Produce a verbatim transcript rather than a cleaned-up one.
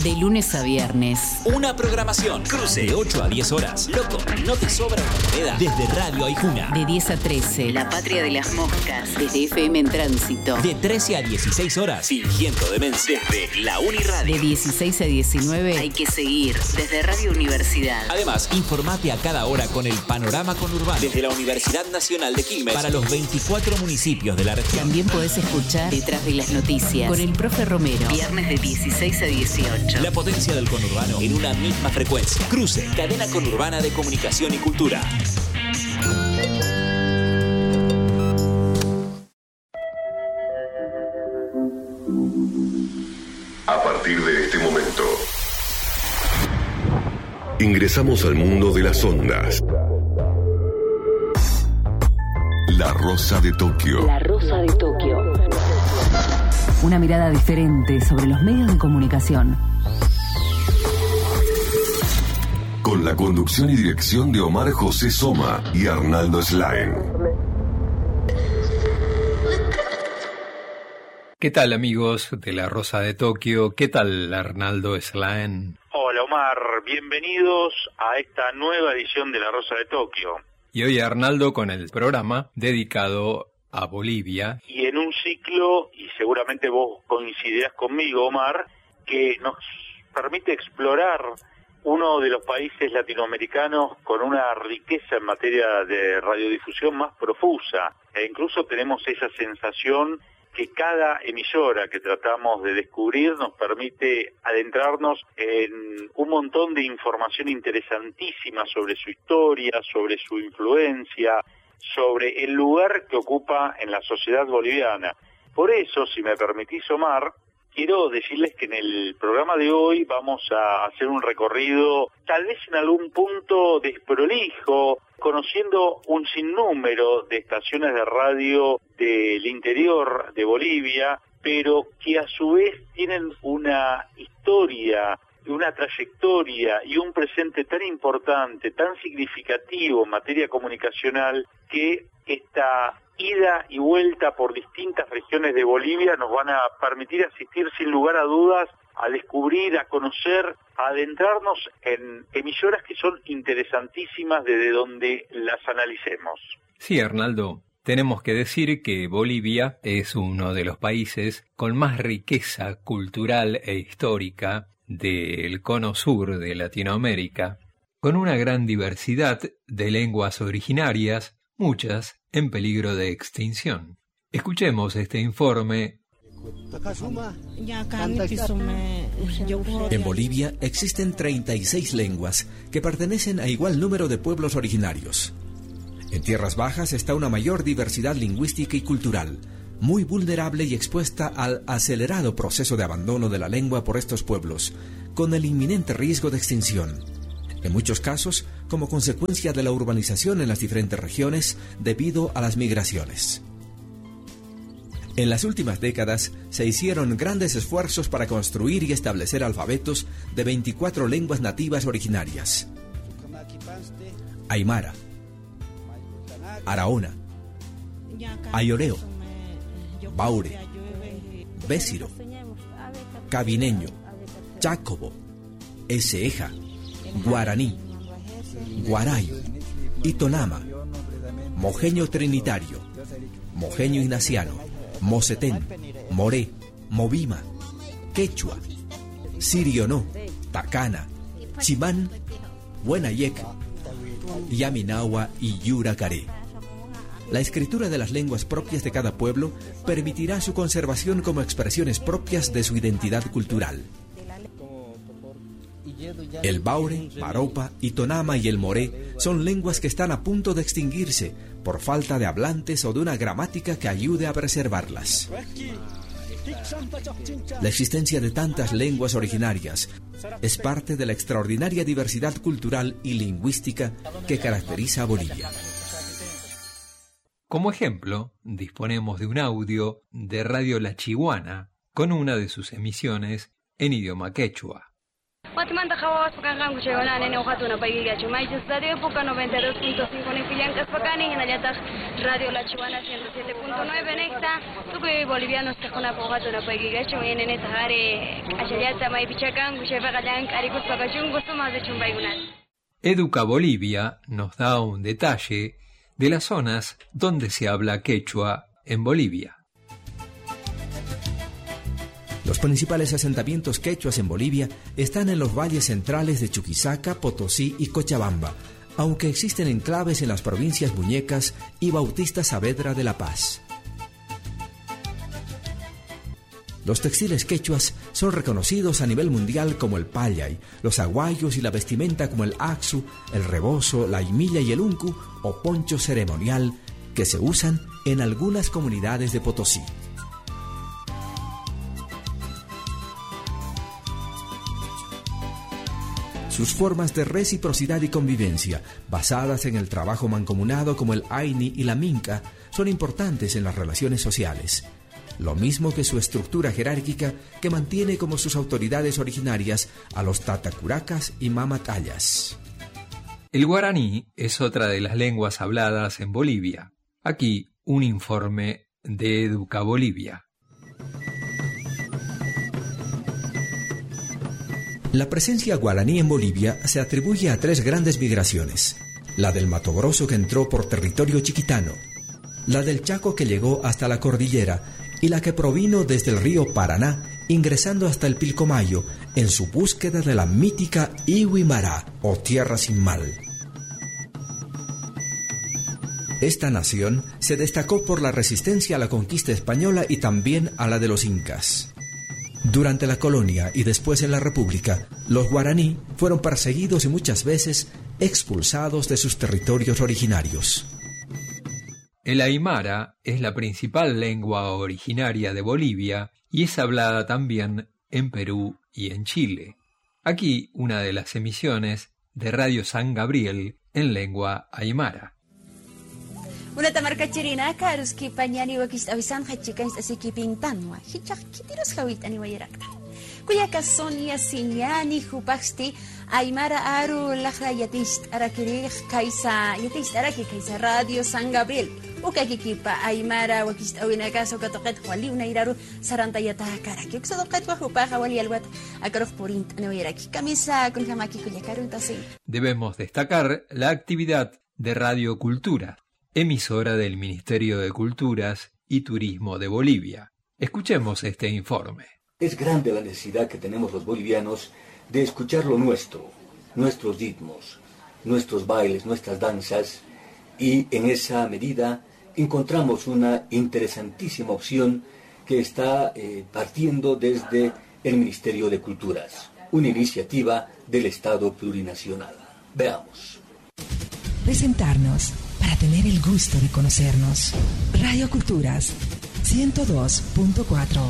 De lunes a viernes. Una programación. Cruce de ocho a diez horas. Loco, no te sobra una moneda. Desde Radio Aijuna. De diez a trece. La Patria de las Moscas. Desde F M en Tránsito. De trece a dieciséis horas. Fingiendo demencia. Desde la Uniradio. De dieciséis a diecinueve. Hay que seguir. Desde Radio Universidad. Además, informate a cada hora con el panorama conurbano. Desde la Universidad Nacional de Quilmes. Para los veinticuatro municipios de la región. También podés escuchar Detrás de las Noticias. Con el profe Romero. Viernes de dieciséis a dieciocho. La potencia del conurbano en una misma frecuencia. Cruce, cadena conurbana de comunicación y cultura. A partir de este momento, ingresamos al mundo de las ondas. La Rosa de Tokio. La Rosa de Tokio. Una mirada diferente sobre los medios de comunicación. Con la conducción y dirección de Omar José Soma y Arnaldo Slaen. ¿Qué tal, amigos de La Rosa de Tokio? ¿Qué tal, Arnaldo Slaen? Hola, Omar. Bienvenidos a esta nueva edición de La Rosa de Tokio. Y hoy, Arnaldo, con el programa dedicado a Bolivia. Y en un ciclo, y seguramente vos coincidirás conmigo, Omar, que nos permite explorar uno de los países latinoamericanos con una riqueza en materia de radiodifusión más profusa. E incluso tenemos esa sensación que cada emisora que tratamos de descubrir nos permite adentrarnos en un montón de información interesantísima sobre su historia, sobre su influencia, sobre el lugar que ocupa en la sociedad boliviana. Por eso, si me permitís, Omar, quiero decirles que en el programa de hoy vamos a hacer un recorrido, tal vez en algún punto desprolijo, conociendo un sinnúmero de estaciones de radio del interior de Bolivia, pero que a su vez tienen una historia, una trayectoria y un presente tan importante, tan significativo en materia comunicacional, que esta ida y vuelta por distintas regiones de Bolivia nos van a permitir asistir sin lugar a dudas a descubrir, a conocer, a adentrarnos en emisoras que son interesantísimas desde donde las analicemos. Sí, Arnaldo, tenemos que decir que Bolivia es uno de los países con más riqueza cultural e histórica del cono sur de Latinoamérica, con una gran diversidad de lenguas originarias, muchas en peligro de extinción. Escuchemos este informe. En Bolivia existen treinta y seis lenguas que pertenecen a igual número de pueblos originarios. En tierras bajas está una mayor diversidad lingüística y cultural, muy vulnerable y expuesta al acelerado proceso de abandono de la lengua por estos pueblos, con el inminente riesgo de extinción. En muchos casos, como consecuencia de la urbanización en las diferentes regiones debido a las migraciones. En las últimas décadas se hicieron grandes esfuerzos para construir y establecer alfabetos de veinticuatro lenguas nativas originarias: Aymara, Araona, Ayoreo, Baure, Bésiro, Cabineño, Chácobo, Eseja, Guaraní, Guarayo, Itonama, Mojeño Trinitario, Mojeño Ignaciano, Mosetén, Moré, Movima, Quechua, Sirionó, Tacana, Chimán, Huenayec, Yaminahua y Yuracaré. La escritura de las lenguas propias de cada pueblo permitirá su conservación como expresiones propias de su identidad cultural. El Baure, Maropa, Itonama y el Moré son lenguas que están a punto de extinguirse por falta de hablantes o de una gramática que ayude a preservarlas. La existencia de tantas lenguas originarias es parte de la extraordinaria diversidad cultural y lingüística que caracteriza a Bolivia. Como ejemplo, disponemos de un audio de Radio La Chiguana con una de sus emisiones en idioma quechua. Guatemala Jawas Pakangan Kuchegolan en Ojatuna Paiga Chumay, Estadio Época noventa y dos punto cinco en Pillancas Pacani, en Ayataj Radio La Chubana ciento siete punto nueve en esta, Tuque Bolivianos Tajona Pojatuna Paiga Chumay en Etahare, Achayata May Pichacan, Kuchevagan, Aricus Pacachun, Gustumas de Chumbayunal. Educa Bolivia nos da un detalle de las zonas donde se habla quechua en Bolivia. Los principales asentamientos quechuas en Bolivia están en los valles centrales de Chuquisaca, Potosí y Cochabamba, aunque existen enclaves en las provincias Muñecas y Bautista Saavedra de La Paz. Los textiles quechuas son reconocidos a nivel mundial como el payay, los aguayos y la vestimenta como el axu, el rebozo, la himilla y el uncu o poncho ceremonial que se usan en algunas comunidades de Potosí. Sus formas de reciprocidad y convivencia, basadas en el trabajo mancomunado como el aini y la minca, son importantes en las relaciones sociales. Lo mismo que su estructura jerárquica que mantiene como sus autoridades originarias a los tatacuracas y mamatayas. El guaraní es otra de las lenguas habladas en Bolivia. Aquí un informe de Educa Bolivia. La presencia guaraní en Bolivia se atribuye a tres grandes migraciones: la del Mato Grosso que entró por territorio chiquitano, la del Chaco que llegó hasta la cordillera y la que provino desde el río Paraná, ingresando hasta el Pilcomayo en su búsqueda de la mítica Iwimará o tierra sin mal. Esta nación se destacó por la resistencia a la conquista española y también a la de los incas. Durante la colonia y después en la República, los guaraní fueron perseguidos y muchas veces expulsados de sus territorios originarios. El aymara es la principal lengua originaria de Bolivia y es hablada también en Perú y en Chile. Aquí una de las emisiones de Radio San Gabriel en lengua aymara. Una tamarkachirina karus ki pañani wakis avisan hachikans asiki pintanwa hichak kitiros hawit ani wayrakta kuya kasonia sinyani hupaxti aymara aru lakhra yatist arakiri kaisa yatist araki kaisa Radio San Gabriel ukakikipa aymara wakis awina kaso katoqet wali una iraru saranta yata karaki uksodoqet wa hupaja wali alwat akarof porint ani wayraki kamisa kun kamaki kuya karutasi. Debemos destacar la actividad de Radio Cultura, emisora del Ministerio de Culturas y Turismo de Bolivia. Escuchemos este informe. Es grande la necesidad que tenemos los bolivianos de escuchar lo nuestro, nuestros ritmos, nuestros bailes, nuestras danzas, y en esa medida encontramos una interesantísima opción que está eh, partiendo desde el Ministerio de Culturas, una iniciativa del Estado plurinacional. Veamos. Presentarnos para tener el gusto de conocernos. Radio Culturas ciento dos punto cuatro.